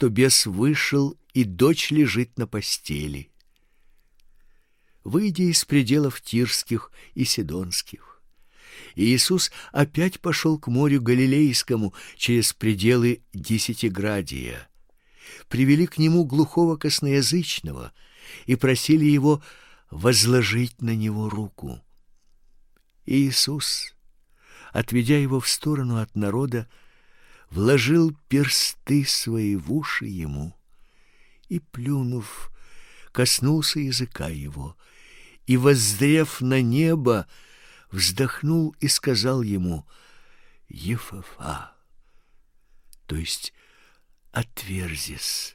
что бес вышел, и дочь лежит на постели. Выйдя из пределов Тирских и Сидонских, Иисус опять пошел к морю Галилейскому через пределы Десятиградия. Привели к нему глухого косноязычного и просили его возложить на него руку. Иисус, отведя его в сторону от народа, вложил персты свои в уши ему и, плюнув, коснулся языка его, и, воззрев на небо, вздохнул и сказал ему: «Ефафа», то есть «отверзись».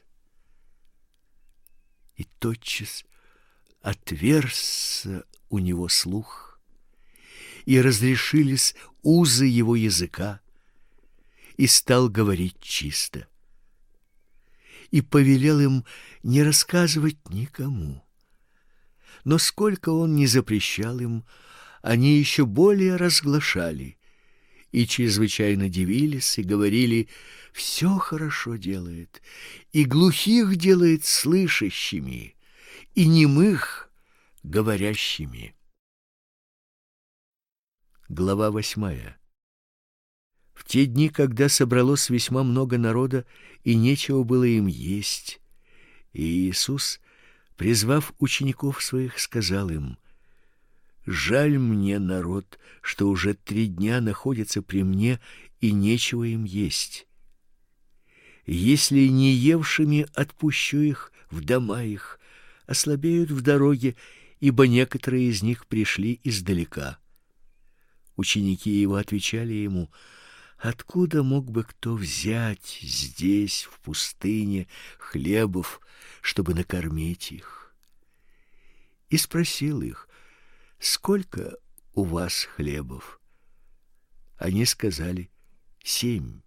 И тотчас отверзся у него слух, и разрешились узы его языка, и стал говорить чисто. И повелел им не рассказывать никому. Но сколько он ни запрещал им, они еще более разглашали, и чрезвычайно дивились и говорили: «Все хорошо делает, и глухих делает слышащими, и немых говорящими». Глава 8. В те дни, когда собралось весьма много народа, и нечего было им есть, и Иисус, призвав учеников своих, сказал им: «Жаль мне народ, что уже 3 дня находится при мне, и нечего им есть. Если не евшими отпущу их в дома их, ослабеют в дороге, ибо некоторые из них пришли издалека». Ученики его отвечали ему: «Откуда мог бы кто взять здесь, в пустыне, хлебов, чтобы накормить их?» И спросил их: «Сколько у вас хлебов?» Они сказали: 7.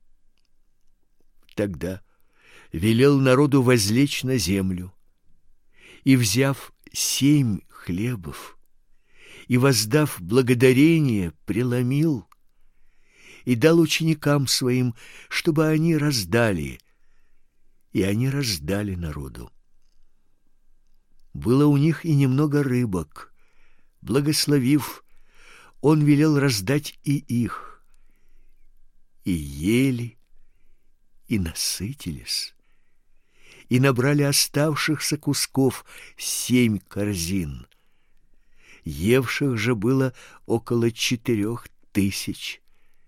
Тогда велел народу возлечь на землю, и, взяв 7 хлебов, и, воздав благодарение, преломил и дал ученикам своим, чтобы они раздали, и они раздали народу. Было у них и немного рыбок. Благословив, он велел раздать и их. И ели, и насытились, и набрали оставшихся кусков 7 корзин. Евших же было около 4000,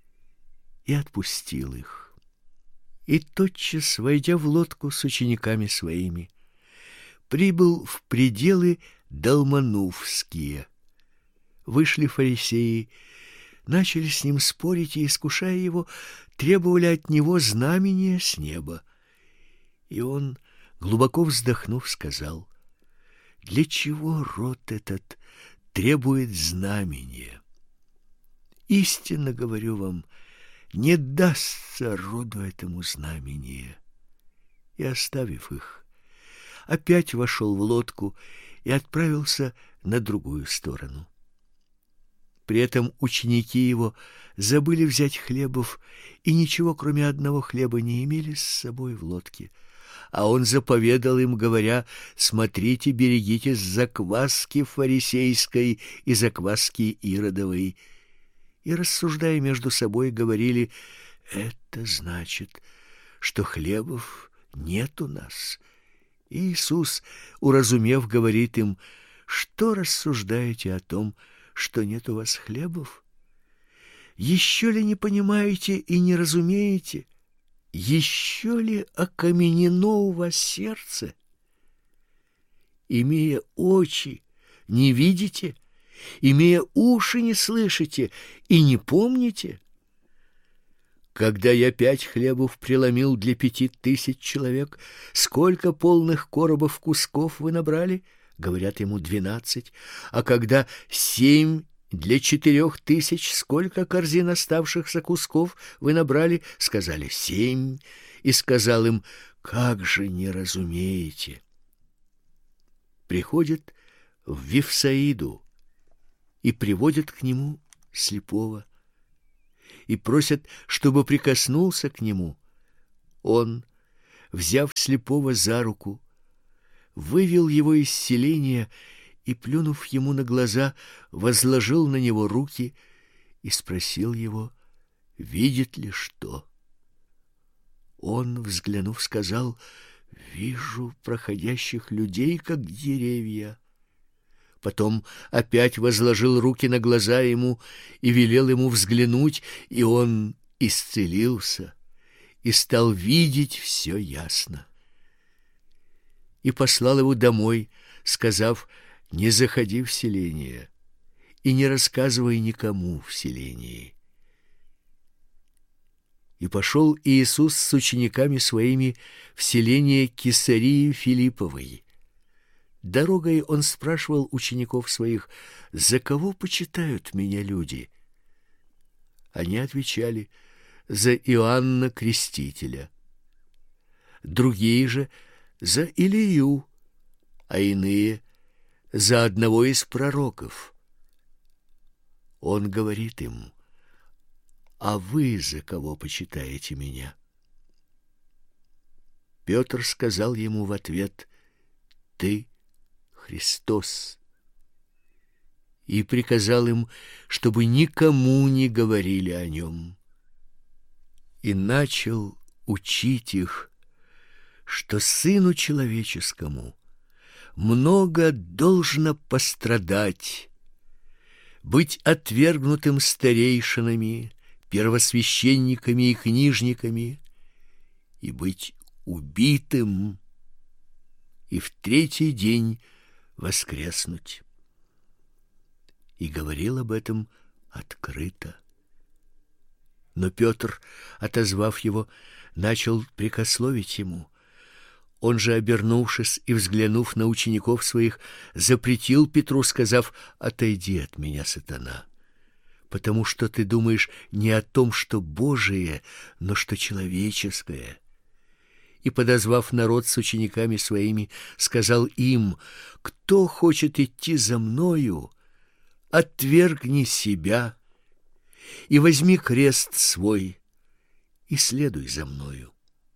и отпустил их. И тотчас, войдя в лодку с учениками своими, прибыл в пределы Далманувские. Вышли фарисеи, начали с ним спорить и, искушая его, требовали от него знамения с неба. И он, глубоко вздохнув, сказал: «Для чего род этот требует знамения? Истинно говорю вам, не дастся роду этому знамение». И, оставив их, опять вошел в лодку и отправился на другую сторону. При этом ученики его забыли взять хлебов, и ничего, кроме одного хлеба, не имели с собой в лодке. А он заповедал им, говоря: «Смотрите, берегитесь закваски фарисейской и закваски иродовой». И, рассуждая между собой, говорили: «Это значит, что хлебов нет у нас». И Иисус, уразумев, говорит им: «Что рассуждаете о том, что нет у вас хлебов? Еще ли не понимаете и не разумеете? Еще ли окаменено у вас сердце? Имея очи, не видите? Имея уши, не слышите и не помните? Когда я 5 хлебов преломил для 5000 человек, сколько полных коробов кусков вы набрали?» Говорят ему: 12. А когда 7 для 4000, сколько корзин оставшихся кусков вы набрали? Сказали: 7. И сказал им: как же не разумеете? Приходит в Вифсаиду и приводят к нему слепого и просят, чтобы прикоснулся к нему. Он, взяв слепого за руку, вывел его из селения и, плюнув ему на глаза, возложил на него руки и спросил его, видит ли что. Он, взглянув, сказал: «Вижу проходящих людей, как деревья». Потом опять возложил руки на глаза ему и велел ему взглянуть, и он исцелился и стал видеть все ясно. И послал его домой, сказав: «Не заходи в селение и не рассказывай никому в селении». И пошел Иисус с учениками своими в селение Кесарии Филипповой. Дорогой он спрашивал учеников своих: «За кого почитают меня люди?» Они отвечали: «За Иоанна Крестителя». Другие же: «За Илию», а иные: «За одного из пророков». Он говорит им: «А вы за кого почитаете меня?» Петр сказал ему в ответ: «Ты Христос». И приказал им, чтобы никому не говорили о нем. И начал учить их, что Сыну Человеческому много должно пострадать, быть отвергнутым старейшинами, первосвященниками и книжниками, и быть убитым, и в третий день воскреснуть. И говорил об этом открыто. Но Петр, отозвав его, начал прекословить ему. Он же, обернувшись и взглянув на учеников своих, запретил Петру, сказав: «Отойди от меня, сатана, потому что ты думаешь не о том, что Божие, но что человеческое». И, подозвав народ с учениками своими, сказал им: «Кто хочет идти за мною, отвергни себя и возьми крест свой и следуй за мною.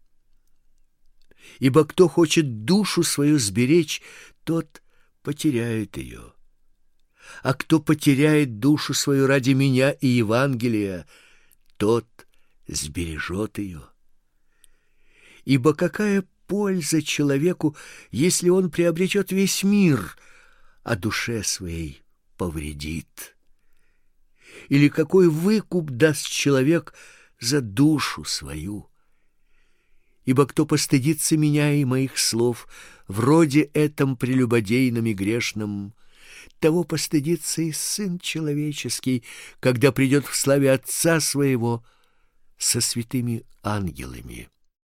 Ибо кто хочет душу свою сберечь, тот потеряет ее. А кто потеряет душу свою ради меня и Евангелия, тот сбережет ее. Ибо какая польза человеку, если он приобретет весь мир, а душе своей повредит? Или какой выкуп даст человек за душу свою? Ибо кто постыдится меня и моих слов, вроде этом прелюбодейном и грешном, того постыдится и Сын Человеческий, когда придет в славе Отца Своего со святыми ангелами».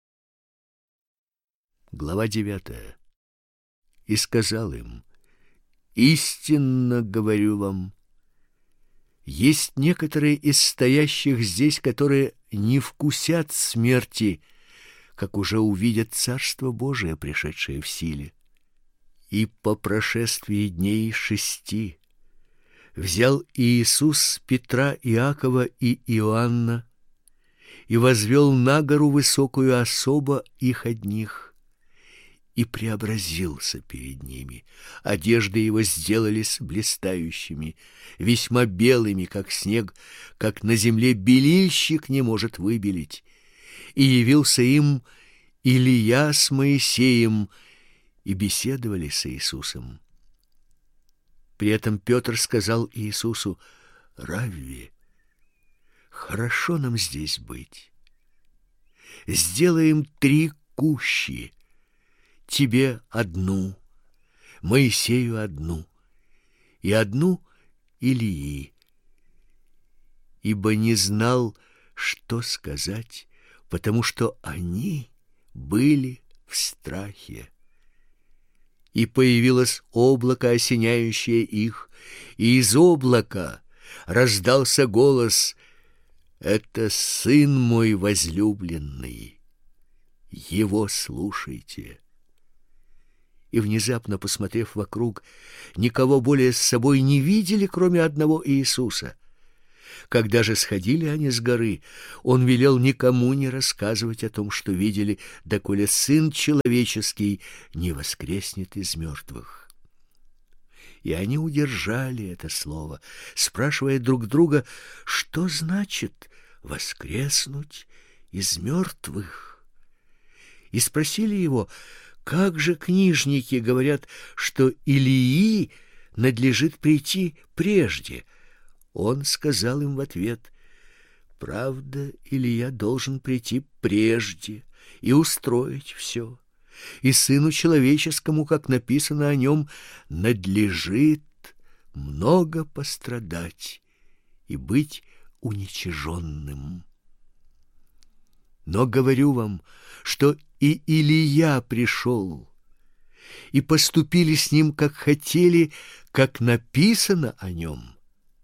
Глава 9. И сказал им: «Истинно говорю вам, есть некоторые из стоящих здесь, которые не вкусят смерти, как уже увидят Царство Божие, пришедшее в силе». И по прошествии дней 6 взял Иисус Петра, Иакова и Иоанна и возвел на гору высокую особо их одних, и преобразился перед ними. Одежды его сделались блистающими, весьма белыми, как снег, как на земле белильщик не может выбелить. И явился им Илия с Моисеем, и беседовали с Иисусом. При этом Петр сказал Иисусу: «Равви, хорошо нам здесь быть. Сделаем 3 кущи, тебе одну, Моисею одну и одну Илии». Ибо не знал, что сказать, потому что они были в страхе. И появилось облако, осеняющее их, и из облака раздался голос: «Это Сын мой возлюбленный, его слушайте». И внезапно, посмотрев вокруг, никого более с собой не видели, кроме одного Иисуса. Когда же сходили они с горы, он велел никому не рассказывать о том, что видели, доколе Сын Человеческий не воскреснет из мертвых. И они удержали это слово, спрашивая друг друга, что значит воскреснуть из мертвых. И спросили его, как же книжники говорят, что Илии надлежит прийти прежде. Он сказал им в ответ: правда, Илия должен прийти прежде и устроить все. И Сыну Человеческому, как написано о нем, надлежит много пострадать и быть уничиженным. Но говорю вам, что и Илия пришел, и поступили с ним, как хотели, как написано о нем.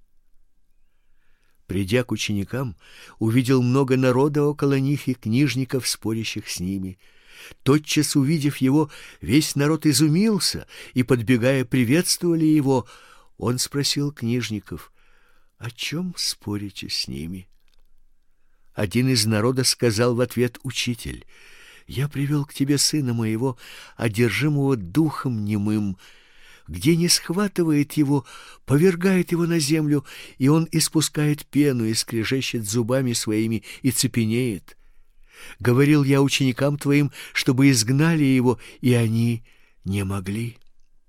Придя к ученикам, увидел много народа около них и книжников, спорящих с ними. Тотчас, увидев его, весь народ изумился, и, подбегая, приветствовали его. Он спросил книжников: «О чем спорите с ними?» Один из народа сказал в ответ: «Учитель, я привел к тебе сына моего, одержимого духом немым. Где не схватывает его, повергает его на землю, и он испускает пену и скрежещет зубами своими и цепенеет. Говорил я ученикам твоим, чтобы изгнали его, и они не могли».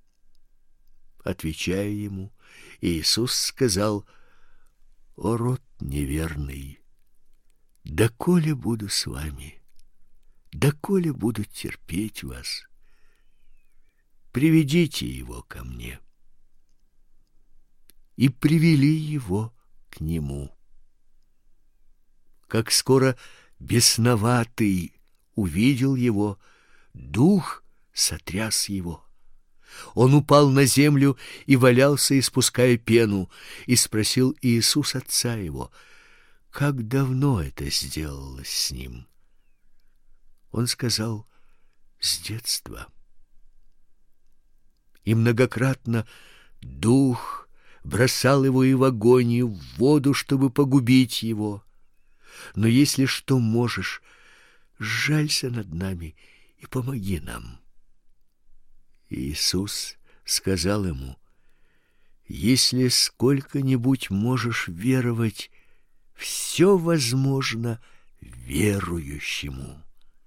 Отвечая ему, Иисус сказал: «О род неверный, доколе буду с вами, доколе буду терпеть вас? Приведите его ко мне». И привели его к нему. Как скоро бесноватый увидел его, дух сотряс его. Он упал на землю и валялся, испуская пену, и спросил Иисус отца его: как давно это сделалось с ним? Он сказал: с детства. И многократно дух бросал его и в огонь, и в воду, чтобы погубить его. Но если что можешь, сжалься над нами и помоги нам. Иисус сказал ему: если сколько-нибудь можешь веровать, все возможно верующему.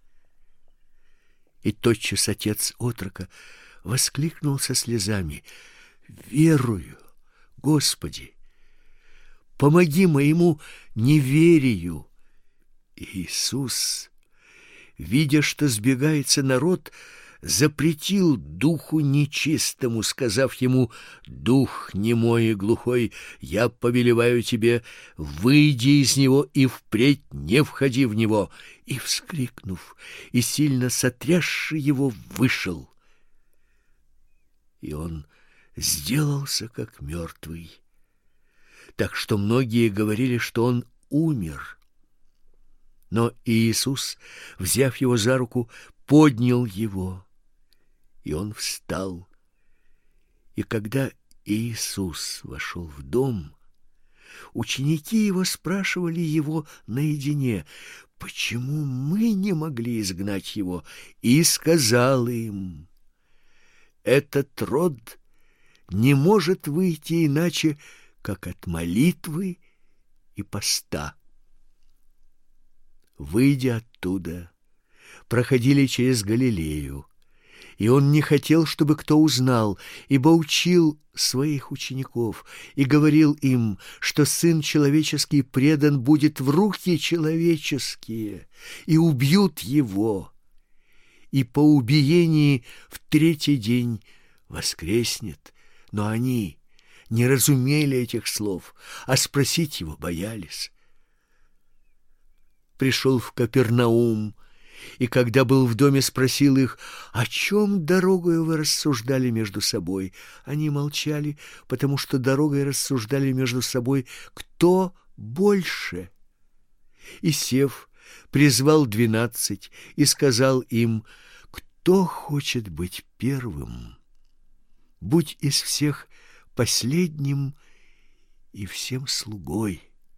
И тотчас отец отрока воскликнул со слезами: верую, Господи, помоги моему неверию. Иисус, видя, что сбегается народ, запретил духу нечистому, сказав ему: дух немой и глухой, я повелеваю тебе, выйди из него и впредь не входи в него. И, вскрикнув и сильно сотрясши его, вышел. И он сделался как мертвый, так что многие говорили, что он умер. Но Иисус, взяв его за руку, поднял его, и он встал. И когда Иисус вошел в дом, ученики его спрашивали его наедине: почему мы не могли изгнать его? И сказал им: этот род не может выйти иначе, как от молитвы и поста. Выйдя оттуда, проходили через Галилею, и он не хотел, чтобы кто узнал, ибо учил своих учеников и говорил им, что Сын Человеческий предан будет в руки человеческие, и убьют его, и по убиении в третий день воскреснет. Но они не разумели этих слов, а спросить его боялись. Пришел в Капернаум, и когда был в доме, спросил их: о чем дорогою вы рассуждали между собой? Они молчали, потому что дорогой рассуждали между собой, кто больше. И, сев, призвал 12 и сказал им: кто хочет быть первым, будь из всех последним и всем слугой.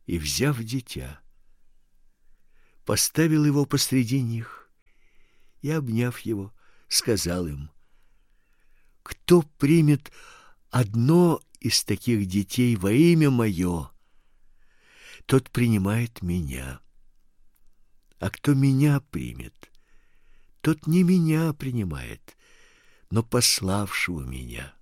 И, взяв дитя, поставил его посреди них и, обняв его, сказал им: «Кто примет одно из таких детей во имя мое, тот принимает меня. А кто меня примет, тот не меня принимает, но пославшего меня».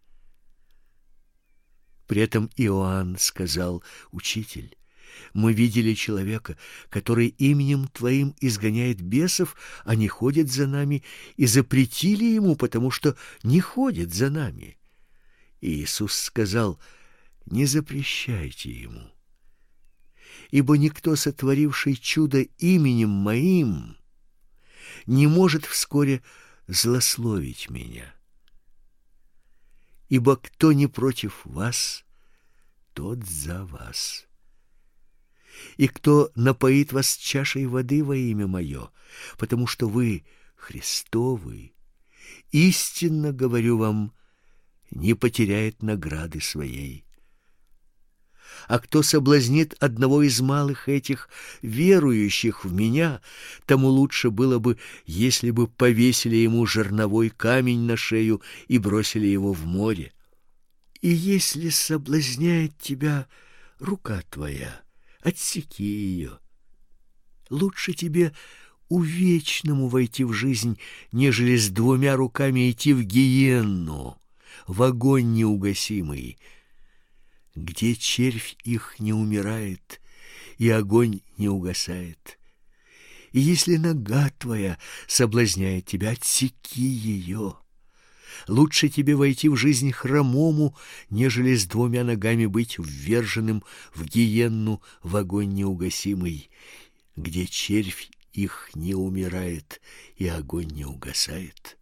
При этом Иоанн сказал: «Учитель, мы видели человека, который именем Твоим изгоняет бесов, а не ходит за нами, и запретили ему, потому что не ходит за нами». И Иисус сказал: «Не запрещайте ему, ибо никто, сотворивший чудо именем Моим, не может вскоре злословить Меня. Ибо кто не против вас, тот за вас. И кто напоит вас чашей воды во имя Мое, потому что вы Христовы, истинно говорю вам, не потеряет награды своей. А кто соблазнит одного из малых этих, верующих в Меня, тому лучше было бы, если бы повесили ему жерновой камень на шею и бросили его в море. И если соблазняет тебя рука твоя, отсеки ее. Лучше тебе увечному войти в жизнь, нежели с двумя руками идти в гиенну, в огонь неугасимый, где червь их не умирает, и огонь не угасает. И если нога твоя соблазняет тебя, отсеки ее. Лучше тебе войти в жизнь хромому, нежели с двумя ногами быть вверженным в гиенну, в огонь неугасимый, где червь их не умирает, и огонь не угасает.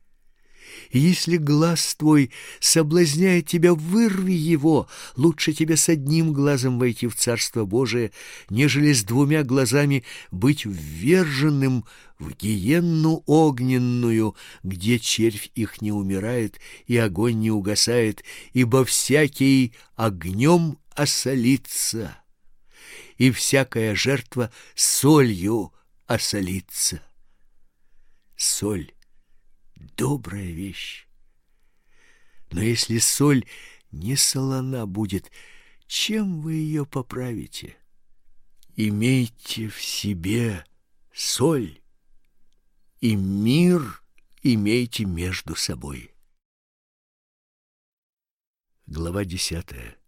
И если глаз твой соблазняет тебя, вырви его. Лучше тебе с одним глазом войти в Царство Божие, нежели с двумя глазами быть вверженным в гиенну огненную, где червь их не умирает и огонь не угасает, ибо всякий огнем осолится, и всякая жертва солью осолится. Соль — добрая вещь. Но если соль не солона будет, чем вы ее поправите? Имейте в себе соль, и мир имейте между собой. Глава 10.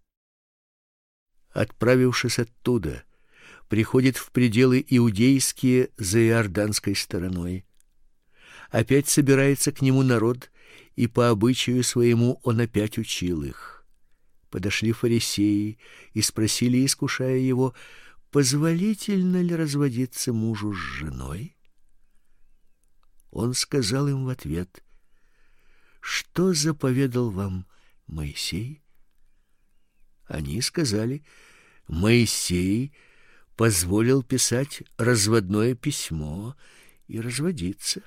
Отправившись оттуда, приходит в пределы иудейские за иорданской стороной. Опять собирается к нему народ, и по обычаю своему он опять учил их. Подошли фарисеи и спросили, искушая его, позволительно ли разводиться мужу с женой? Он сказал им в ответ: что заповедал вам Моисей? Они сказали: Моисей позволил писать разводное письмо и разводиться.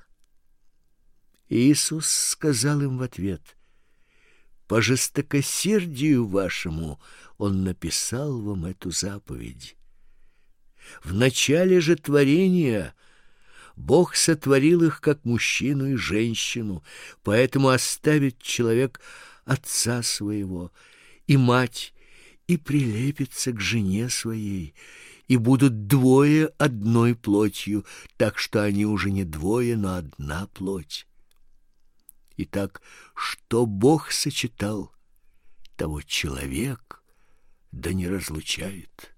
Иисус сказал им в ответ: по жестокосердию вашему Он написал вам эту заповедь. В начале же творения Бог сотворил их как мужчину и женщину, поэтому оставит человек отца своего и мать, и прилепится к жене своей, и будут двое одной плотью, так что они уже не двое, но одна плоть. Итак, что Бог сочетал, того человек да не разлучает.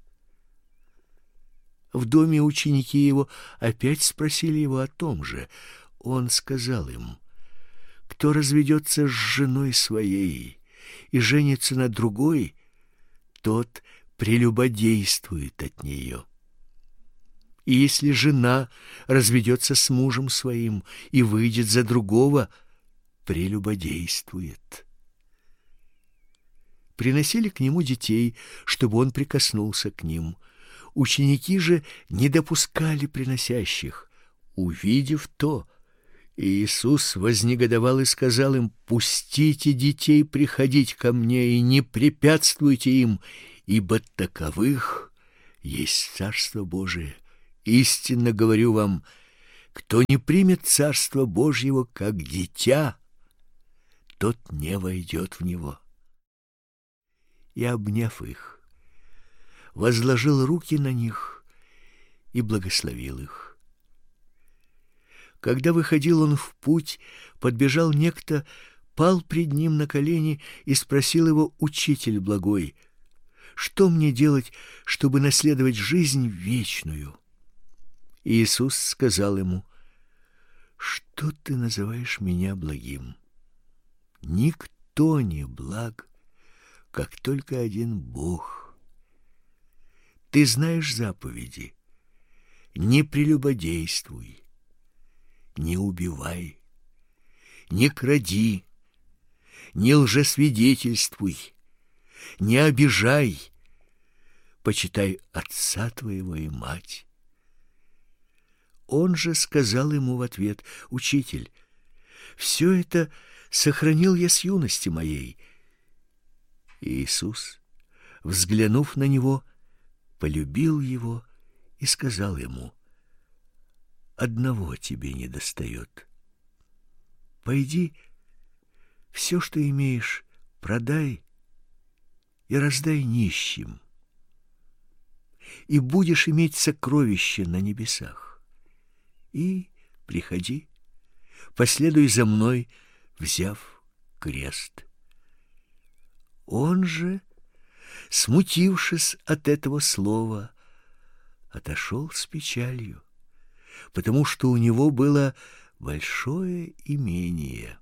В доме ученики его опять спросили его о том же. Он сказал им: кто разведется с женой своей и женится на другой, тот прелюбодействует от нее. И если жена разведется с мужем своим и выйдет за другого, прелюбодействует. Приносили к нему детей, чтобы он прикоснулся к ним. Ученики же не допускали приносящих. Увидев то, Иисус вознегодовал и сказал им: пустите детей приходить ко мне и не препятствуйте им, ибо таковых есть Царство Божие. Истинно говорю вам, кто не примет Царство Божьего как дитя, тот не войдет в него». И, обняв их, возложил руки на них и благословил их. Когда выходил он в путь, подбежал некто, пал пред ним на колени и спросил его: «Учитель благой, что мне делать, чтобы наследовать жизнь вечную?» И Иисус сказал ему: «Что ты называешь меня благим? Никто не благ, как только один Бог. Ты знаешь заповеди: не прелюбодействуй, не убивай, не кради, не лжесвидетельствуй, не обижай, почитай отца твоего и мать». Он же сказал ему в ответ: «Учитель, все это сохранил я с юности моей». И Иисус, взглянув на него, полюбил его и сказал ему: «Одного тебе недостает. Пойди, все, что имеешь, продай и раздай нищим, и будешь иметь сокровище на небесах. И приходи, последуй за мной, взяв крест». Он же, смутившись от этого слова, отошел с печалью, потому что у него было большое имение.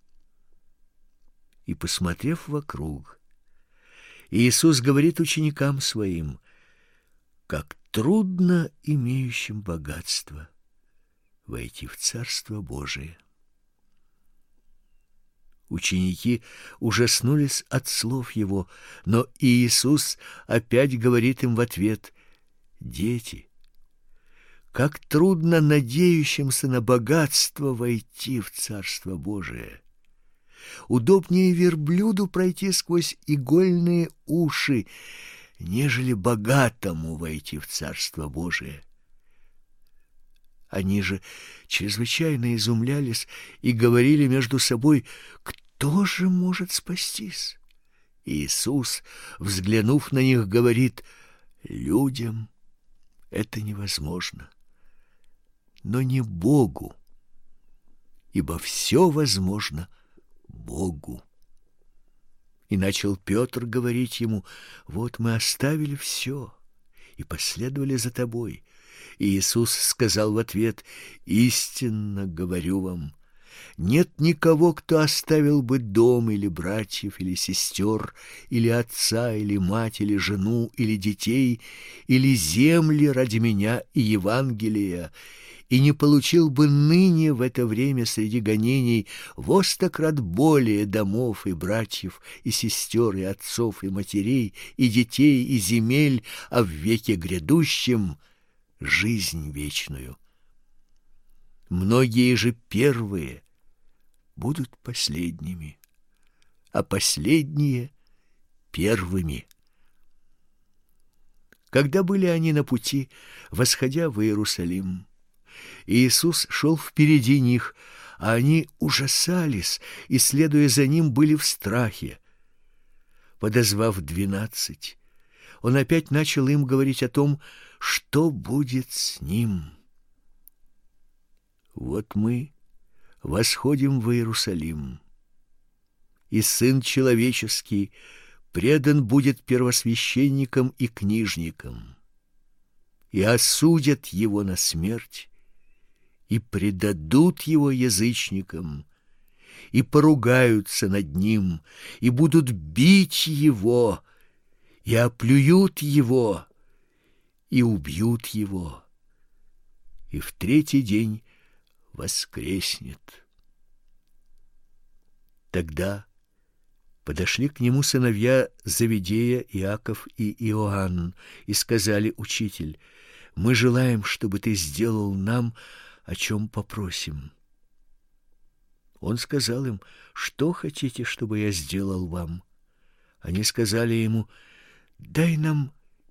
И, посмотрев вокруг, Иисус говорит ученикам своим: как трудно имеющим богатство войти в Царство Божие. Ученики ужаснулись от слов его, но Иисус опять говорит им в ответ: «Дети, как трудно надеющимся на богатство войти в Царство Божие! Удобнее верблюду пройти сквозь игольные уши, нежели богатому войти в Царство Божие». Они же чрезвычайно изумлялись и говорили между собой: «Кто же может спастись?» Иисус, взглянув на них, говорит: «Людям это невозможно, но не Богу, ибо все возможно Богу». И начал Петр говорить ему: «Вот мы оставили все и последовали за тобой». И Иисус сказал в ответ: «Истинно говорю вам, нет никого, кто оставил бы дом или братьев, или сестер, или отца, или мать, или жену, или детей, или земли ради меня и Евангелия, и не получил бы ныне в это время среди гонений во 100 крат более домов и братьев, и сестер, и отцов, и матерей, и детей, и земель, а в веке грядущем жизнь вечную. Многие же первые будут последними, а последние первыми». Когда были они на пути, восходя в Иерусалим, Иисус шел впереди них, а они ужасались и, следуя за ним, были в страхе. Подозвав 12, он опять начал им говорить о том, что будет с ним. «Вот мы восходим в Иерусалим, и Сын Человеческий предан будет первосвященникам и книжникам, и осудят его на смерть, и предадут его язычникам, и поругаются над ним, и будут бить его, и оплюют его, и убьют его, и в 3-й день воскреснет». Тогда подошли к нему сыновья Завидея, Иаков и Иоанн, и сказали: «Учитель, мы желаем, чтобы ты сделал нам, о чем попросим». Он сказал им: «Что хотите, чтобы я сделал вам?» Они сказали ему: «Дай нам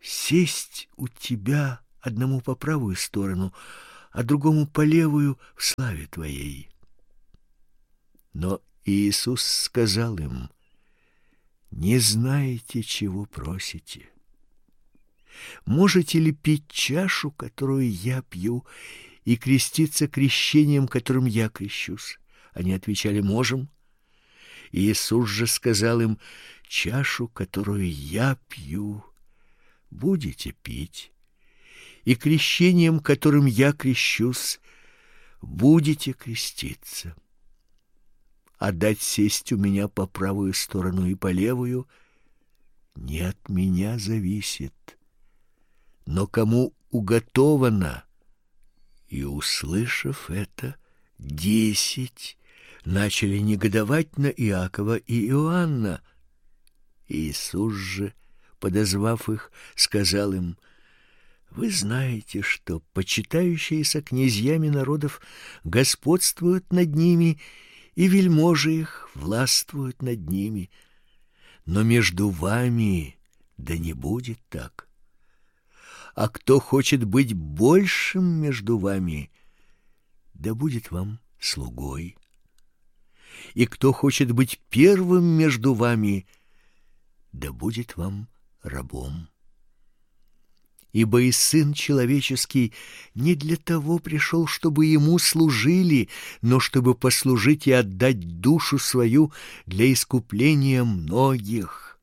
сесть у тебя одному по правую сторону, а другому по левую в славе твоей. Но Иисус сказал им: не знаете, чего просите. Можете ли пить чашу, которую я пью, и креститься крещением, которым я крещусь? Они отвечали: можем. Иисус же сказал им: чашу, которую я пью, будете пить, и крещением, которым я крещусь, будете креститься. А дать сесть у меня по правую сторону и по левую не от меня зависит, но кому уготовано. И, услышав это, 10 начали негодовать на Иакова и Иоанна. Иисус же, подозвав их, сказал им: вы знаете, что почитающиеся князьями народов господствуют над ними, и вельможи их властвуют над ними. Но между вами да не будет так. А кто хочет быть большим между вами, да будет вам слугой. И кто хочет быть первым между вами, да будет вам рабом. Ибо и Сын Человеческий не для того пришел, чтобы ему служили, но чтобы послужить и отдать душу свою для искупления многих.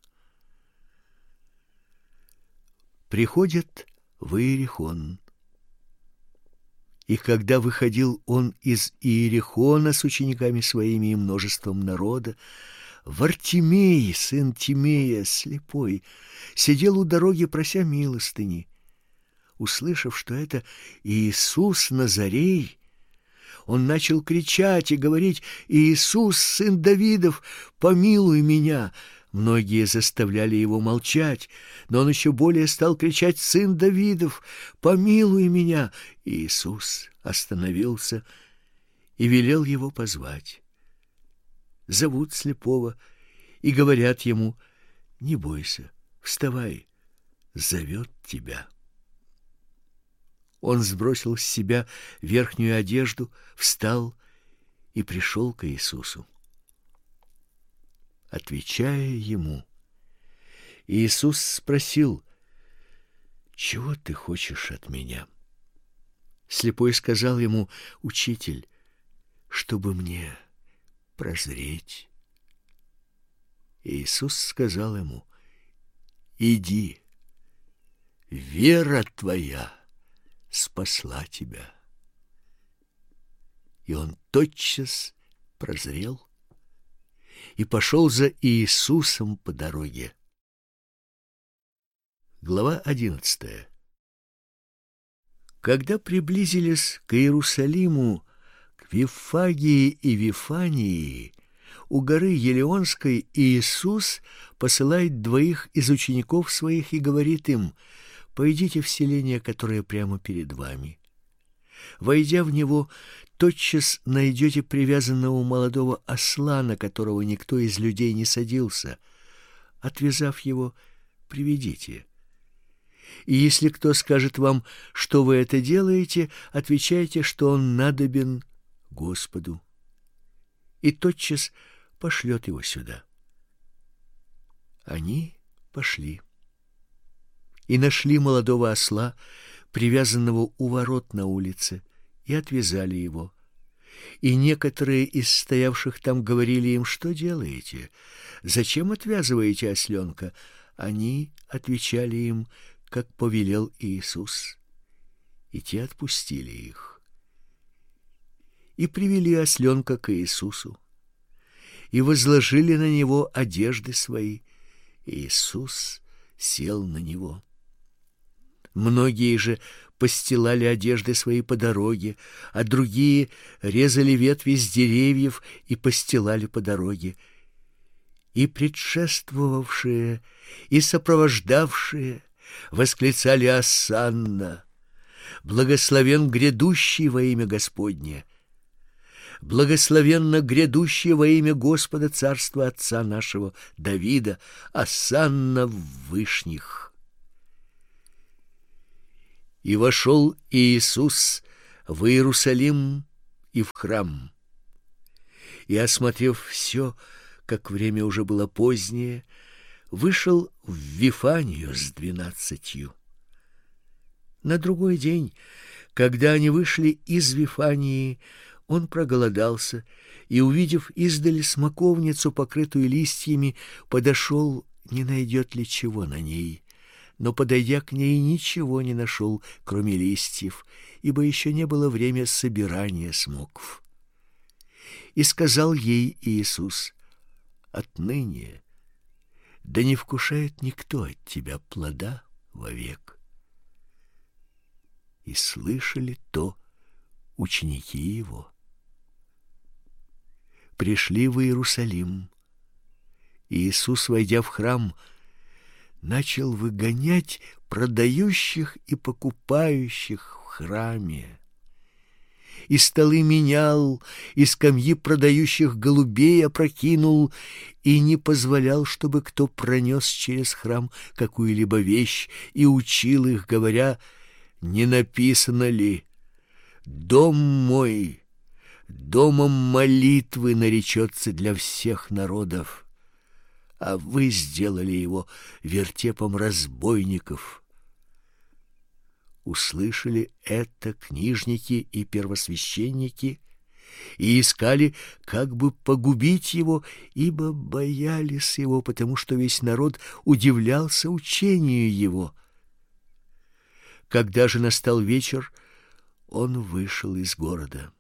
Приходят в Иерихон. И когда выходил он из Иерихона с учениками своими и множеством народа, Вартимей, сын Тимея, слепой, сидел у дороги, прося милостыни. Услышав, что это Иисус Назарей, он начал кричать и говорить: «Иисус, сын Давидов, помилуй меня!» Многие заставляли его молчать, но он еще более стал кричать: «Сын Давидов, помилуй меня!» Иисус остановился и велел его позвать. Зовут слепого и говорят ему: «Не бойся, вставай, зовет тебя». Он сбросил с себя верхнюю одежду, встал и пришел к Иисусу. Отвечая ему, Иисус спросил: «Чего ты хочешь от меня?» Слепой сказал ему: «Учитель, чтобы мне прозреть». Иисус сказал ему: «Иди, вера твоя спасла тебя». И он тотчас прозрел и пошел за Иисусом по дороге. Глава 11. Когда приблизились к Иерусалиму, к Вифагии и Вифании, у горы Елеонской, Иисус посылает 2 из учеников своих и говорит им: «Пойдите в селение, которое прямо перед вами. Войдя в него, тотчас найдете привязанного молодого осла, на которого никто из людей не садился. Отвязав его, приведите. И если кто скажет вам, что вы это делаете, отвечайте, что он надобен Господу, и тотчас пошлет его сюда». Они пошли и нашли молодого осла, привязанного у ворот на улице, и отвязали его. И некоторые из стоявших там говорили им: «Что делаете? Зачем отвязываете осленка?» Они отвечали им, как повелел Иисус, и те отпустили их. И привели осленка к Иисусу, и возложили на него одежды свои. Иисус сел на него. Многие же постилали одежды свои по дороге, а другие резали ветви с деревьев и постилали по дороге. И предшествовавшие, и сопровождавшие восклицали: «Осанна! Благословен грядущий во имя Господне! Благословенно грядущий во имя Господа царства отца нашего Давида! Осанна в вышних!» И вошел Иисус в Иерусалим и в храм. И, осмотрев все, как время уже было позднее, вышел в Вифанию с 12. На другой день, когда они вышли из Вифании, он проголодался и, увидев издали смоковницу, покрытую листьями, подошел, не найдет ли чего на ней. Но, подойдя к ней, ничего не нашел, кроме листьев, ибо еще не было время собирания смокв. И сказал ей Иисус: «Отныне да не вкушает никто от тебя плода вовек». И слышали то ученики его. Пришли в Иерусалим. Иисус, войдя в храм, начал выгонять продающих и покупающих в храме. И столы менял, и скамьи продающих голубей опрокинул, и не позволял, чтобы кто пронес через храм какую-либо вещь, и учил их, говоря: «Не написано ли: дом мой домом молитвы наречется для всех народов, а вы сделали его вертепом разбойников». Услышали это книжники и первосвященники и искали, как бы погубить его, ибо боялись его, потому что весь народ удивлялся учению его. Когда же настал вечер, он вышел из города.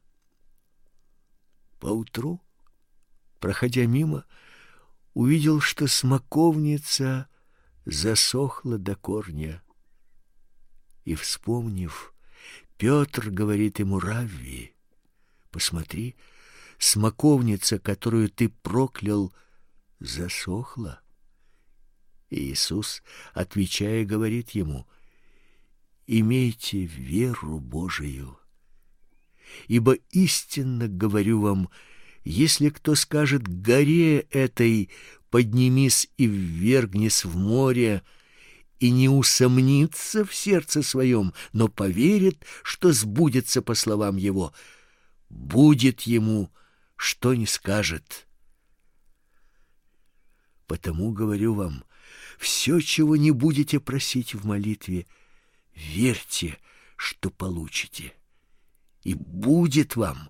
Поутру, проходя мимо, увидел, что смоковница засохла до корня. И, вспомнив, Петр говорит ему: «Равви, посмотри, смоковница, которую ты проклял, засохла». И Иисус, отвечая, говорит ему: «Имейте веру Божию. Ибо истинно говорю вам, если кто скажет горе этой: поднимись и ввергнись в море, и не усомнится в сердце своем, но поверит, что сбудется по словам его, будет ему, что ни скажет. Потому говорю вам, все, чего не будете просить в молитве, верьте, что получите, и будет вам.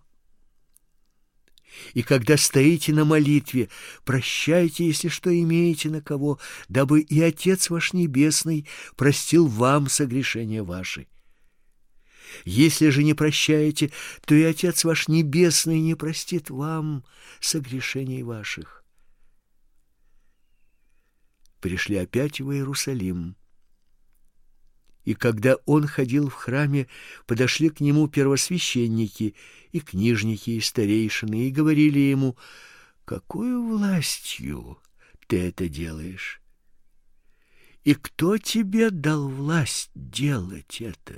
И когда стоите на молитве, прощайте, если что имеете на кого, дабы и Отец ваш Небесный простил вам согрешения ваши. Если же не прощаете, то и Отец ваш Небесный не простит вам согрешений ваших». Пришли опять в Иерусалим. И когда он ходил в храме, подошли к нему первосвященники и книжники и старейшины и говорили ему: «Какою властью ты это делаешь? И кто тебе дал власть делать это?»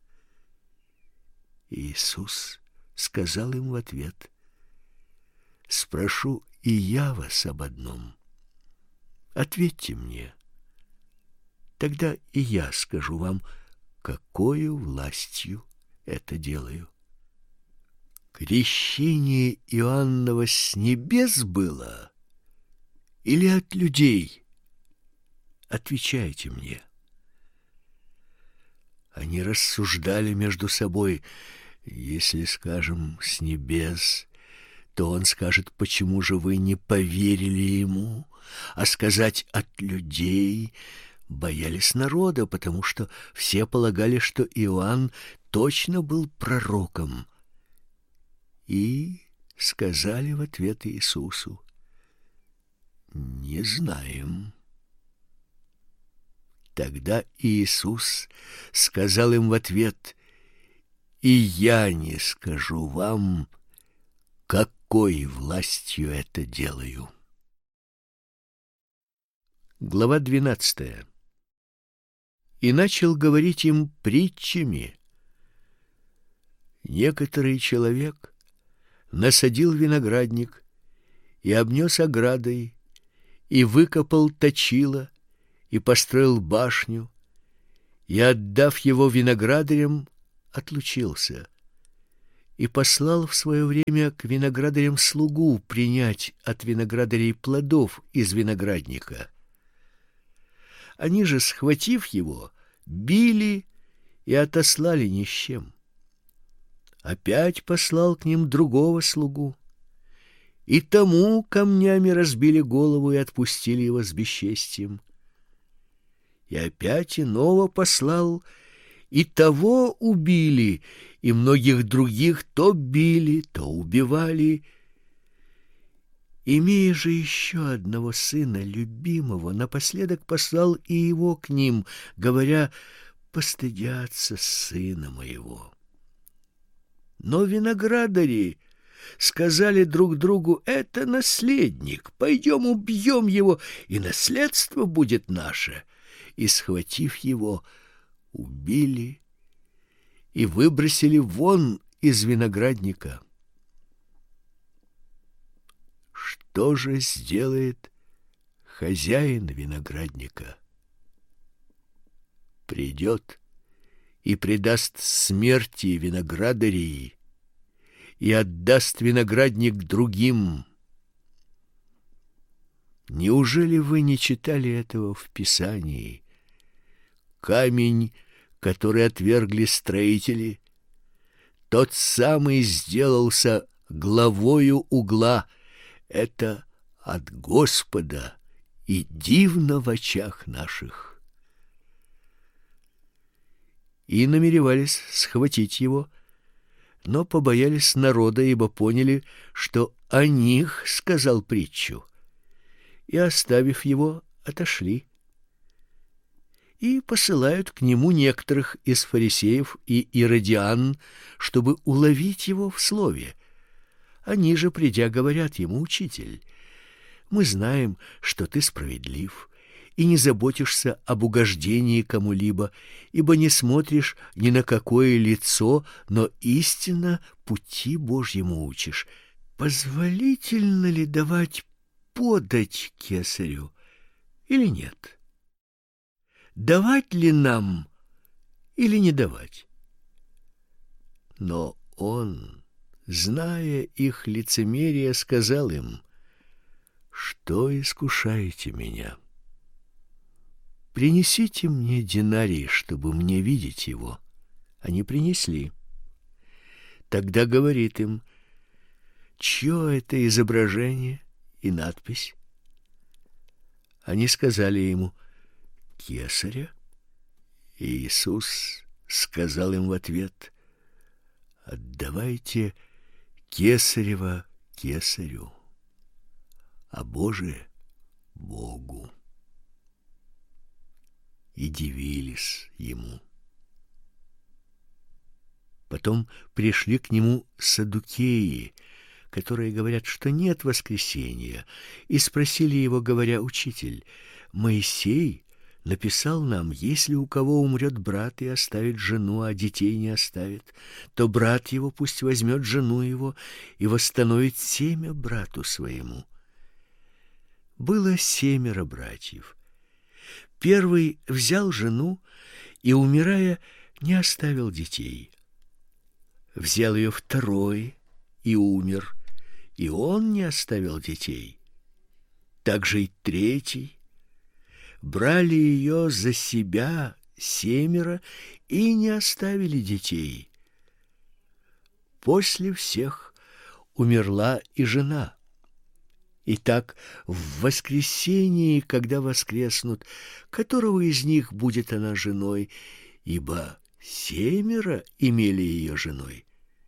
Иисус сказал им в ответ: «Спрошу и я вас об одном. Ответьте мне. Тогда и я скажу вам, какою властью это делаю. Крещение Иоанново с небес было или от людей? Отвечайте мне». Они рассуждали между собой: «Если скажем с небес, то он скажет: почему же вы не поверили ему? А сказать от людей боялись народа, потому что все полагали, что Иоанн точно был пророком». И сказали в ответ Иисусу: «Не знаем». Тогда Иисус сказал им в ответ: «И я не скажу вам, какой властью это делаю». Глава 12. И начал говорить им притчами. Некоторый человек насадил виноградник и обнес оградой, и выкопал точило, и построил башню, и, отдав его виноградарям, отлучился и послал в свое время к виноградарям слугу принять от виноградарей плодов из виноградника. Они же, схватив его, били и отослали ни с чем. Опять послал к ним другого слугу, и тому камнями разбили голову и отпустили его с бесчестием. И опять иного послал, и того убили, и многих других то били, то убивали. Имея же еще одного сына, любимого, напоследок послал и его к ним, говоря: «Постыдятся сына моего». Но виноградари сказали друг другу: «Это наследник, пойдем убьем его, и наследство будет наше». И, схватив его, убили и выбросили вон из виноградника. Что же сделает хозяин виноградника? Придет и предаст смерти виноградарей и отдаст виноградник другим. Неужели вы не читали этого в Писании? Камень, который отвергли строители, тот самый сделался главою угла. Это от Господа и дивно в очах наших. И намеревались схватить его, но побоялись народа, ибо поняли, что о них сказал притчу, и, оставив его, отошли. И посылают к нему некоторых из фарисеев и иродиан, чтобы уловить его в слове. Они же, придя, говорят ему: «Учитель, мы знаем, что ты справедлив и не заботишься об угождении кому-либо, ибо не смотришь ни на какое лицо, но истинно пути Божьему учишь. Позволительно ли давать подать кесарю или нет? Давать ли нам или не давать?» Но он, зная их лицемерие, сказал им: «Что искушаете меня? Принесите мне динарий, чтобы мне видеть его». Они принесли. Тогда говорит им: «Чье это изображение и надпись?» Они сказали ему: «Кесаря». И Иисус сказал им в ответ: «Отдавайте кесарево кесарю, а Божие Богу». И дивились ему. Потом пришли к нему саддукеи, которые говорят, что нет воскресения, и спросили его, говоря: «Учитель, Моисей написал нам: если у кого умрет брат и оставит жену, а детей не оставит, то брат его пусть возьмет жену его и восстановит семя брату своему». Было 7 братьев. Первый взял жену и, умирая, не оставил детей. Взял ее второй и умер, и он не оставил детей. Также и третий. Брали ее за себя 7 и не оставили детей. После всех умерла и жена. Итак, в воскресении, когда воскреснут, которого из них будет она женой, ибо 7 имели ее женой?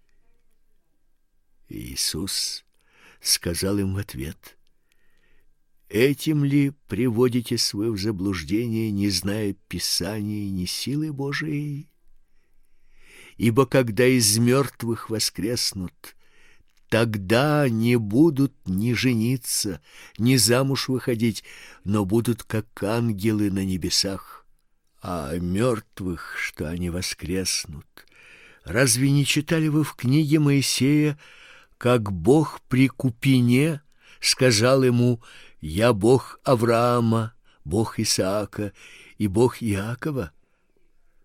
Иисус сказал им в ответ: «Этим ли приводите свое в заблуждение, не зная Писания ни силы Божией? Ибо когда из мертвых воскреснут, тогда не будут ни жениться, ни замуж выходить, но будут как ангелы на небесах. А о мертвых, что они воскреснут, разве не читали вы в книге Моисея, как Бог при Купине сказал ему: «Я Бог Авраама, Бог Исаака и Бог Иакова»?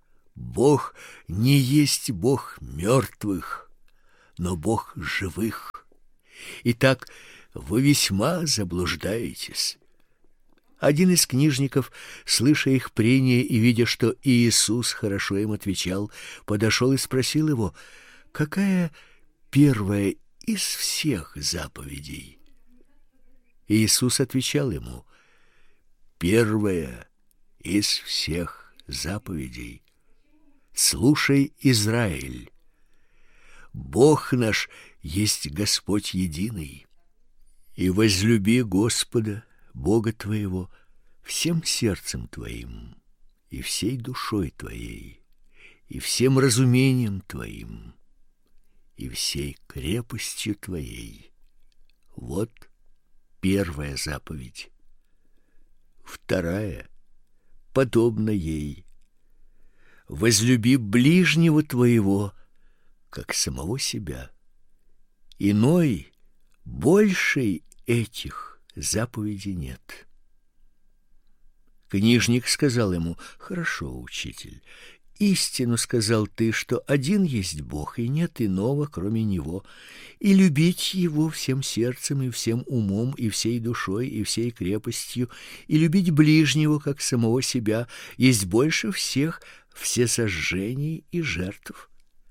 Бог не есть Бог мертвых, но Бог живых. Итак, вы весьма заблуждаетесь». Один из книжников, слыша их прения и видя, что Иисус хорошо им отвечал, подошел и спросил его: «Какая первая из всех заповедей?» Иисус отвечал ему: «Первая из всех заповедей: слушай, Израиль, Бог наш есть Господь единый, и возлюби Господа Бога твоего всем сердцем твоим, и всей душой твоей, и всем разумением твоим, и всей крепостью твоей». Вот первая заповедь. Вторая подобна ей: возлюби ближнего твоего, как самого себя. Иной, большей этих заповедей нет. Книжник сказал ему: «Хорошо, учитель, истину сказал ты, что один есть Бог, и нет иного, кроме Него, и любить Его всем сердцем, и всем умом, и всей душой, и всей крепостью, и любить ближнего, как самого себя, есть больше всех всесожжений и жертв».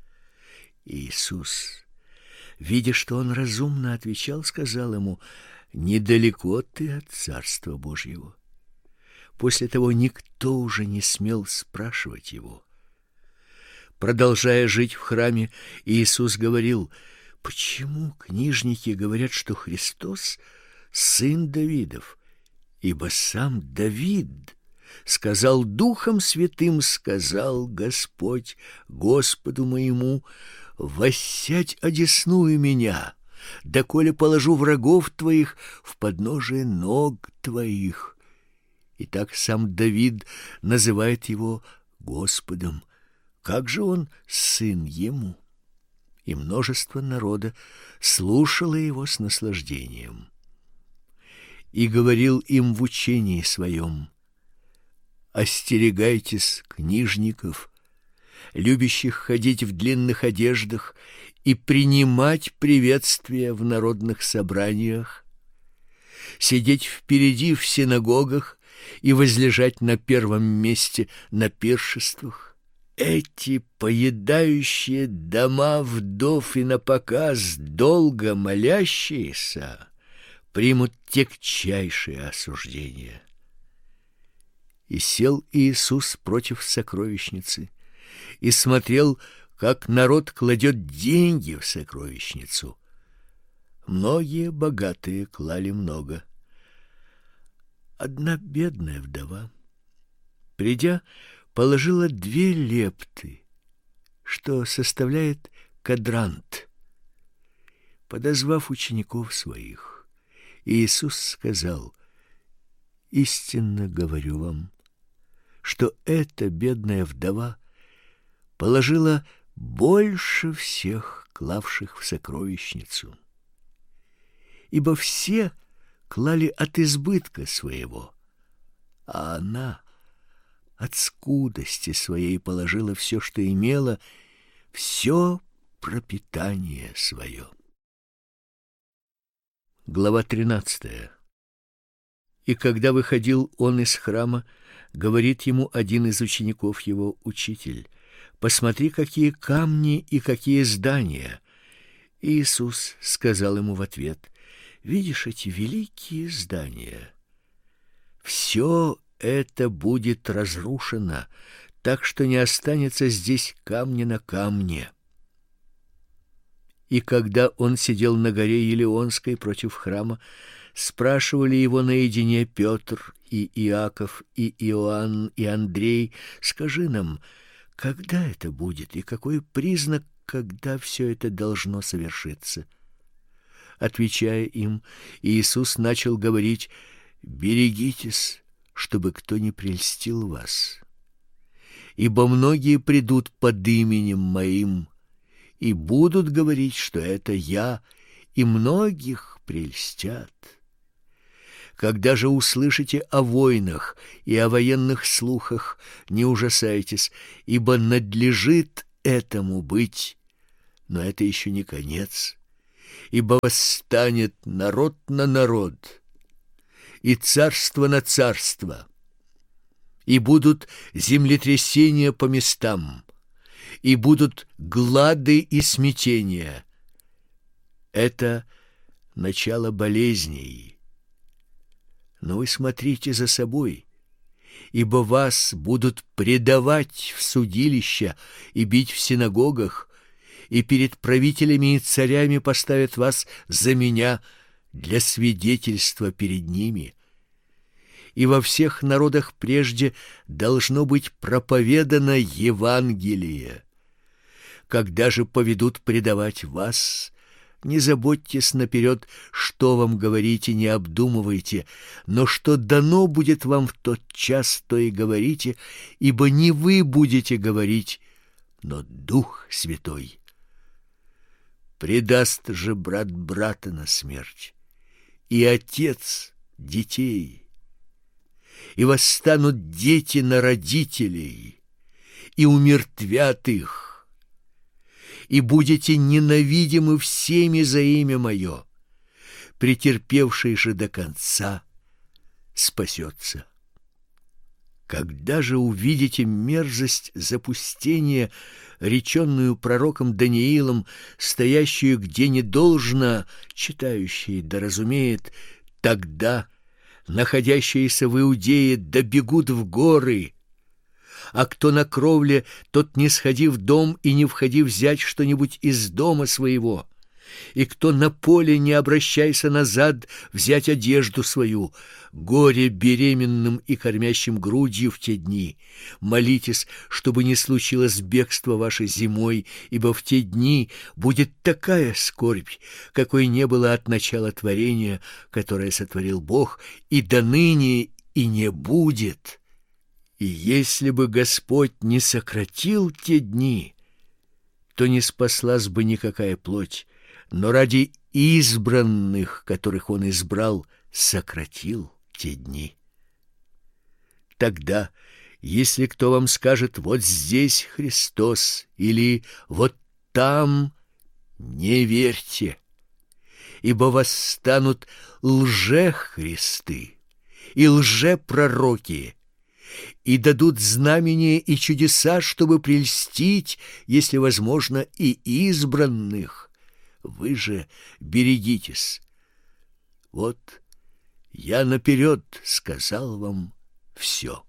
Иисус, видя, что он разумно отвечал, сказал ему: «Недалеко ты от Царства Божьего». После того никто уже не смел спрашивать его. Продолжая жить в храме, Иисус говорил: «Почему книжники говорят, что Христос — сын Давидов? Ибо сам Давид сказал: Духом Святым сказал Господь Господу моему: воссядь одесную меня, доколе положу врагов твоих в подножие ног твоих». Итак, сам Давид называет его Господом. Как же он сын ему? И множество народа слушало его с наслаждением. И говорил им в учении своем: «Остерегайтесь книжников, любящих ходить в длинных одеждах и принимать приветствия в народных собраниях, сидеть впереди в синагогах и возлежать на первом месте на пиршествах. Эти поедающие дома вдов и напоказ долго молящиеся примут тягчайшее осуждение». И сел Иисус против сокровищницы и смотрел, как народ кладет деньги в сокровищницу. Многие богатые клали много. Одна бедная вдова, придя, положила 2 лепты, что составляет кадрант. Подозвав учеников своих, Иисус сказал: «Истинно говорю вам, что эта бедная вдова положила больше всех клавших в сокровищницу. Ибо все клали от избытка своего, а она от скудости своей положила все, что имела, все пропитание свое». Глава 13. И когда выходил он из храма, говорит ему один из учеников его: «Учитель, посмотри, какие камни и какие здания». Иисус сказал ему в ответ: «Видишь эти великие здания? Все это будет разрушено, так что не останется здесь камня на камне». И когда он сидел на горе Елеонской против храма, спрашивали его наедине Петр и Иаков и Иоанн и Андрей: «Скажи нам, когда это будет, и какой признак, когда все это должно совершиться?» Отвечая им, Иисус начал говорить: «Берегитесь, чтобы кто не прельстил вас. Ибо многие придут под именем Моим и будут говорить, что это Я, и многих прельстят. Когда же услышите о войнах и о военных слухах, не ужасайтесь, ибо надлежит этому быть. Но это еще не конец, ибо восстанет народ на народ, и царство на царство, и будут землетрясения по местам, и будут глады и смятения. Это начало болезней. Но вы смотрите за собой, ибо вас будут предавать в судилища и бить в синагогах, и перед правителями и царями поставят вас за меня для свидетельства перед ними. И во всех народах прежде должно быть проповедано Евангелие. Когда же поведут предавать вас, не заботьтесь наперед, что вам говорить, и не обдумывайте, но что дано будет вам в тот час, то и говорите, ибо не вы будете говорить, но Дух Святой. Предаст же брат брата на смерть, и отец детей, и восстанут дети на родителей, и умертвят их, и будете ненавидимы всеми за имя мое. Претерпевший же до конца спасется. Когда же увидите мерзость запустения, реченную пророком Даниилом, стоящую где не должно, читающий да разумеет, тогда находящиеся в Иудее добегут в горы, а кто на кровле, тот не сходи в дом и не входи взять что-нибудь из дома своего, и кто на поле, не обращайся назад взять одежду свою. Горе беременным и кормящим грудью в те дни. Молитесь, чтобы не случилось бегство ваше зимой, ибо в те дни будет такая скорбь, какой не было от начала творения, которое сотворил Бог, и до ныне и не будет. И если бы Господь не сократил те дни, то не спаслась бы никакая плоть, но ради избранных, которых Он избрал, сократил те дни. Тогда, если кто вам скажет: вот здесь Христос, или вот там, не верьте, ибо восстанут лжехристы и лжепророки, и дадут знамения и чудеса, чтобы прельстить, если возможно, и избранных. Вы же берегитесь. Вот я наперед сказал вам все.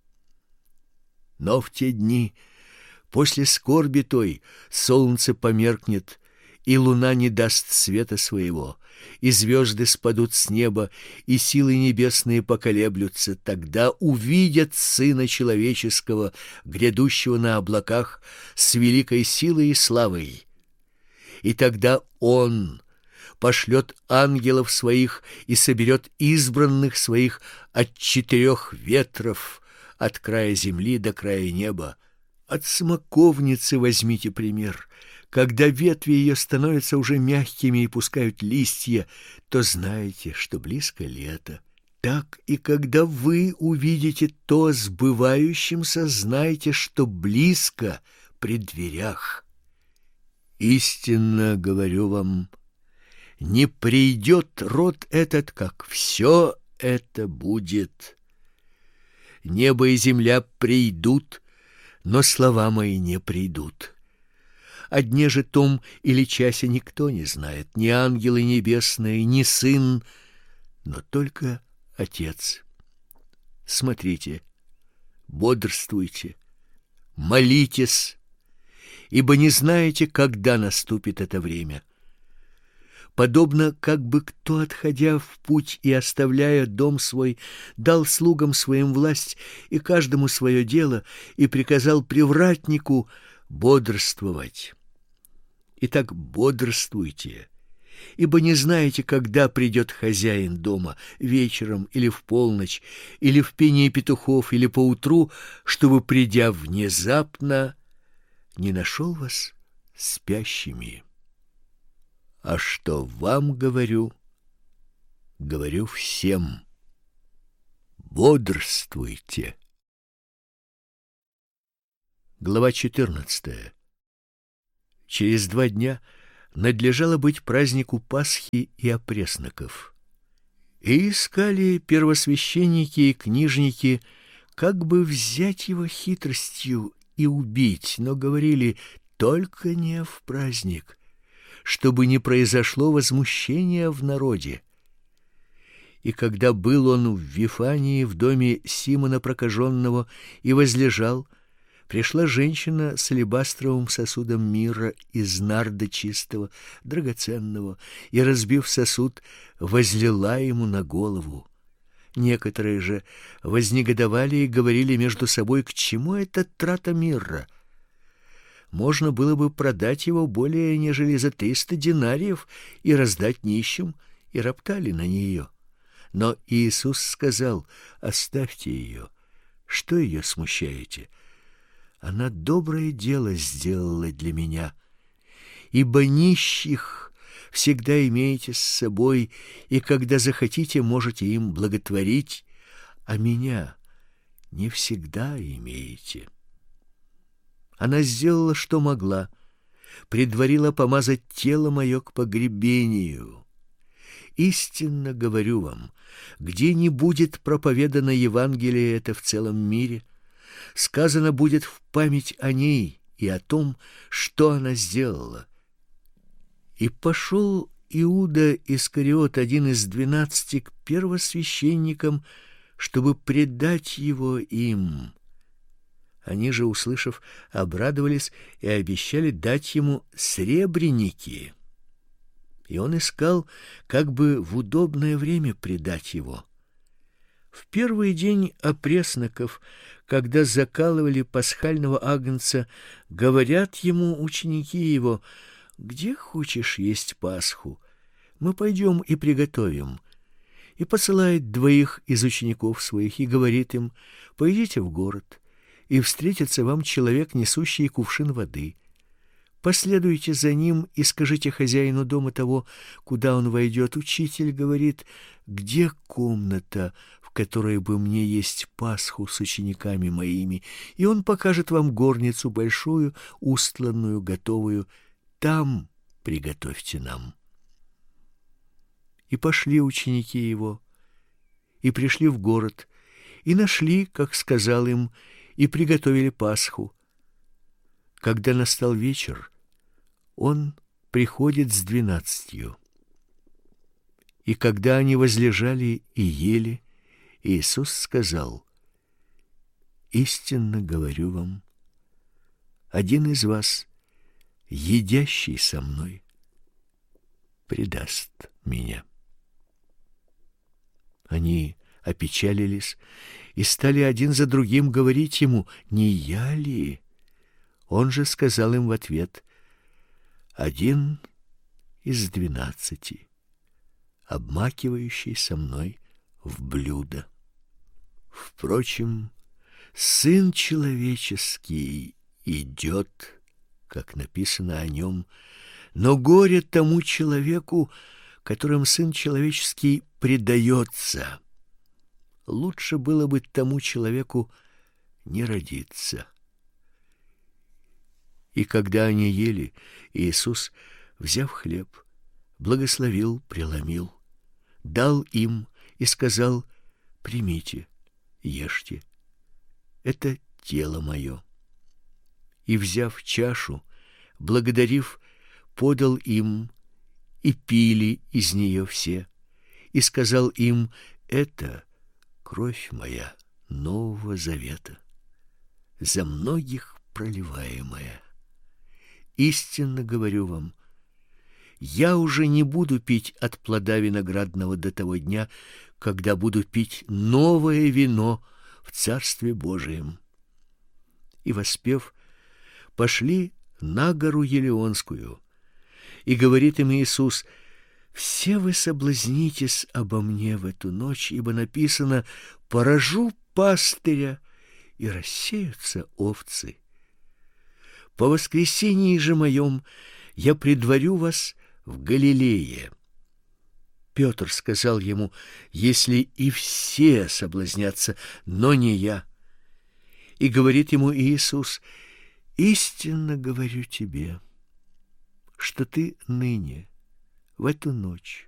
Но в те дни, после скорби той, солнце померкнет, и луна не даст света своего, и звезды спадут с неба, и силы небесные поколеблются. Тогда увидят Сына Человеческого, грядущего на облаках с великой силой и славой. И тогда Он пошлет ангелов своих и соберет избранных своих от 4 ветров, от края земли до края неба. От смоковницы возьмите пример. Когда ветви ее становятся уже мягкими и пускают листья, то знаете, что близко лето. Так и когда вы увидите то сбывающимся, знайте, что близко при дверях. Истинно говорю вам, не придет род этот, как все это будет. Небо и земля придут, но слова мои не придут. О дне же том или часе никто не знает, ни ангелы небесные, ни Сын, но только Отец. Смотрите, бодрствуйте, молитесь, ибо не знаете, когда наступит это время. Подобно как бы кто, отходя в путь и оставляя дом свой, дал слугам своим власть и каждому свое дело, и приказал привратнику бодрствовать. Итак, бодрствуйте, ибо не знаете, когда придет хозяин дома, вечером или в полночь, или в пении петухов, или поутру, чтобы, придя внезапно, не нашел вас спящими. А что вам говорю, говорю всем. бодрствуйте. Глава 14. Через 2 дня надлежало быть празднику Пасхи и опресноков. И искали первосвященники и книжники, как бы взять его хитростью и убить, но говорили: только не в праздник, чтобы не произошло возмущения в народе. И когда был он в Вифании в доме Симона Прокаженного и возлежал, пришла женщина с алебастровым сосудом мирра из нарда чистого, драгоценного, и, разбив сосуд, возлила ему на голову. Некоторые же вознегодовали и говорили между собой: к чему эта трата мирра? Можно было бы продать его более нежели за 300 динариев и раздать нищим, и роптали на нее. Но Иисус сказал: оставьте ее, что ее смущаете? Она доброе дело сделала для меня. Ибо нищих всегда имеете с собой, и когда захотите, можете им благотворить, а меня не всегда имеете. Она сделала, что могла, предварила помазать тело мое к погребению. Истинно говорю вам, где не будет проповедано Евангелие это в целом мире, сказано будет в память о ней и о том, что она сделала. И пошел Иуда Искариот, один из 12, к первосвященникам, чтобы предать его им. Они же, услышав, обрадовались и обещали дать ему сребреники. И он искал, как бы в удобное время предать его. В первый день опресноков, когда закалывали пасхального агнца, говорят ему ученики его: где хочешь есть Пасху, мы пойдем и приготовим. И посылает 2 из учеников своих и говорит им: пойдите в город, и встретится вам человек, несущий кувшин воды. Последуйте за ним и скажите хозяину дома того, куда он войдет: учитель говорит, где комната, в которой бы мне есть Пасху с учениками моими, и он покажет вам горницу большую, устланную, готовую. Там приготовьте нам. И пошли ученики его, и пришли в город, и нашли, как сказал им, и приготовили Пасху. Когда настал вечер, он приходит с 12. И когда они возлежали и ели, Иисус сказал: истинно говорю вам, один из вас, едящий со мной, предаст меня. Они опечалились и стали один за другим говорить ему: не я ли? Он же сказал им в ответ: один из 12, обмакивающий со мной в блюдо. Впрочем, Сын Человеческий идет, как написано о нем, но горе тому человеку, которым Сын Человеческий предается. Лучше было бы тому человеку не родиться. И когда они ели, Иисус, взяв хлеб, благословил, преломил, дал им и сказал: примите, ешьте, это тело мое. И, взяв чашу, благодарив, подал им, и пили из нее все, и сказал им: это кровь моя Нового Завета, за многих проливаемая. Истинно говорю вам, я уже не буду пить от плода виноградного до того дня, когда буду пить новое вино в Царстве Божием. И, воспев, пошли на гору Елеонскую. И говорит им Иисус: все вы соблазнитесь обо мне в эту ночь, ибо написано: поражу пастыря, и рассеются овцы. По воскресении же моем я предварю вас в Галилее. Петр сказал ему: «Если и все соблазнятся, но не я». И говорит ему Иисус: «Истинно говорю тебе, что ты ныне, в эту ночь,